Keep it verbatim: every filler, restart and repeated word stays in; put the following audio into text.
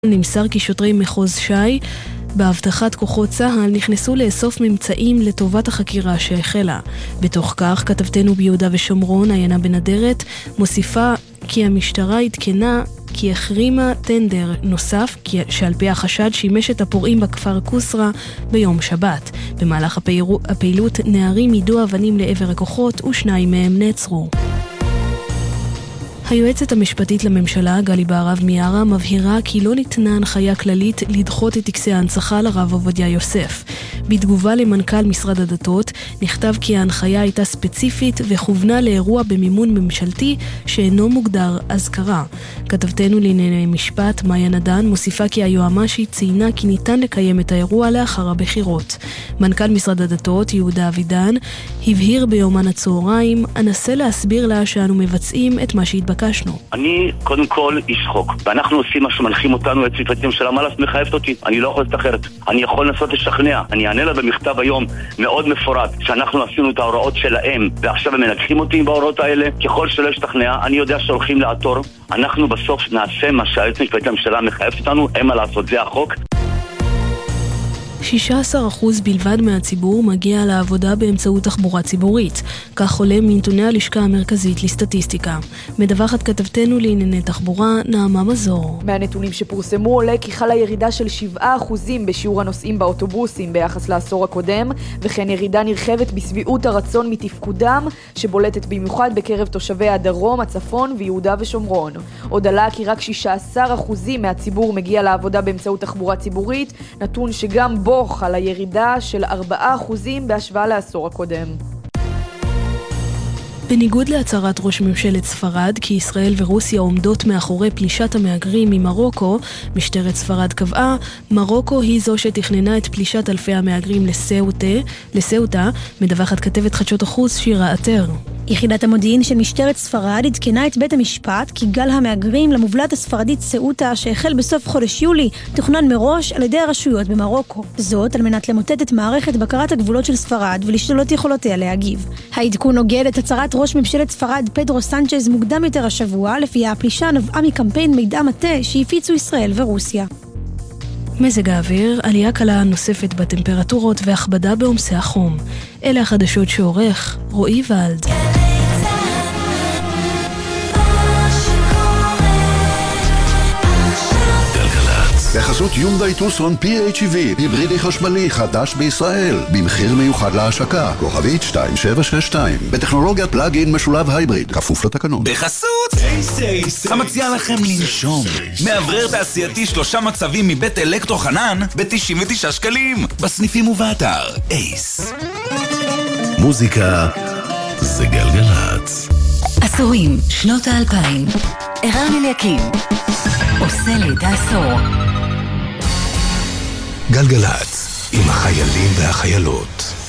נמסר כי שוטרי מחוז ש"י בהבטחת כוחות צה"ל נכנסו לאסוף ממצאים לטובת החקירה שהחלה. בתוך כך, כתבתנו ביהודה ושומרון, עיינה בנדרת, מוסיפה כי המשטרה התקנה כי החרימה טנדר נוסף שעל פי החשד שימש את הפורעים בכפר קוסרה ביום שבת. במהלך הפעילו, הפעילות נערים יידו אבנים לעבר הכוחות ושניים מהם נעצרו. היועצת המשפטית לממשלה, גלי בהרב מיארה, מבהירה כי לא ניתנה הנחיה כללית לדחות את טקסי ההנצחה לרב עובדיה יוסף. בתגובה למנכ"ל משרד הדתות, נכתב כי ההנחיה הייתה ספציפית וכוונה לאירוע במימון ממשלתי שאינו מוגדר אזכרה. כתבתנו לענייני משפט, מאיה נדן, מוסיפה כי היועמ"שית ציינה כי ניתן לקיים את האירוע לאחר הבחירות. מנכ"ל משרד הדתות, יהודה אבידן, הבהיר ביומן הצהריים, אנסה להסביר לה שאנו מבצעים את מה שהתבקשנו. אני קודם כל איש חוק, ואנחנו עושים מה שמנחים אותנו את צפת הממשלה, מה לעשות מחייבת אותי? אני לא יכול לתחרת, אני יכול לנסות לשכנע. אני אענה לה במכתב היום מאוד מפורט שאנחנו עשינו את ההוראות שלהם ועכשיו הם מנגחים אותי בהוראות האלה. ככל שלא ישתכנע, אני יודע שהולכים לעתור. אנחנו בסוף נעשה מה שהיועצת המשפטית לממשלה מחייבת אותנו, אין מה לעשות, זה החוק. שישה עשר אחוז בלבד מהציבור מגיע לעבודה באמצעות תחבורה ציבורית. כך עולה מנתוני הלשכה המרכזית לסטטיסטיקה. מדווחת כתבתנו לענייני תחבורה, נעמה מזור. מהנתונים שפורסמו עולה כי חלה ירידה של שבעה אחוזים בשיעור הנוסעים באוטובוסים ביחס לעשור הקודם, וכן ירידה נרחבת בסביעות הרצון מתפקודם, שבולטת במיוחד בקרב תושבי הדרום, הצפון ויהודה ושומרון. עוד עלה כי רק שישה עשר אחוזים מהציבור מגיע לעבודה באמצעות תחבורה ציבורית, נתון שגם בו על הירידה של ארבעה אחוזים בהשוואה לעשור הקודם. בניגוד להצהרת ראש ממשלת ספרד כי ישראל ורוסיה עומדות מאחורי פלישת המהגרים ממרוקו, משטרת ספרד קבעה, מרוקו היא זו שתכננה את פלישת אלפי המהגרים לסאוטה, לסאוטה, מדווחת כתבת חדשות החוץ שירה עטר. יחידת המודיעין של משטרת ספרד עדכנה את בית המשפט כי גל המהגרים למובלעת הספרדית סאוטה שהחל בסוף חודש יולי תוכנן מראש על ידי הרשויות במרוקו. זאת על מנת למוטט את מערכת בקרת הגבולות של ספרד ולשלול את יכולותיה להגיב. העדכון נוגד את הצהרת ראש ממשלת ספרד פדרו סנצ'ז מוקדם יותר השבוע, לפיה הפלישה נבעה מקמפיין מידע מטה שהפיצו ישראל ורוסיה. מזג האוויר, עלייה קלה נוספת בטמפרטורות והכבדה בעומסי החום. אלה החדשות שעורך רועי ולד. בחסות יונדאי טוסון פי אייץ' איי וי, היברידי חשמלי חדש בישראל, במחיר מיוחד להשקה, כוכבית שתיים שבע שש שתיים, בטכנולוגיית פלאג-אין משולב הייבריד, כפוף לתקנון. בחסות המציע לכם לנשום מאוורר תעשייתי שלושה מצבים מבית אלקטרו חנן ב-תשעים ותשעה שקלים בסניפים ובאתר אייס. מוזיקה זה גלגלץ. עשורים, שנות האלפיים, ערן אליקים עושה לידה עשור. גלגלץ עם החיילים והחיילות.